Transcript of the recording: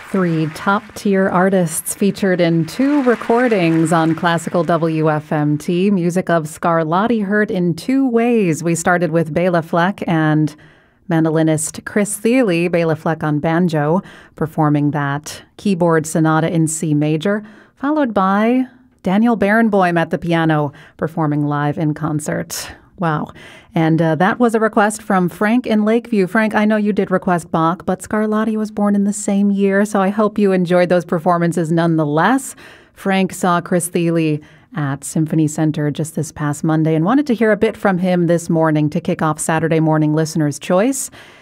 Three top-tier artists featured in two recordings on classical WFMT. Music of Scarlatti heard in two ways. We started with Bela Fleck and mandolinist Chris Thile, Bela Fleck on banjo, performing that keyboard sonata in C major, followed by Daniel Barenboim at the piano, performing live in concert. Wow. And that was a request from Frank in Lakeview. Frank, I know you did request Bach, but Scarlatti was born in the same year, so I hope you enjoyed those performances nonetheless. Frank saw Chris Thile at Symphony Center just this past Monday and wanted to hear a bit from him this morning to kick off Saturday morning Listener's Choice.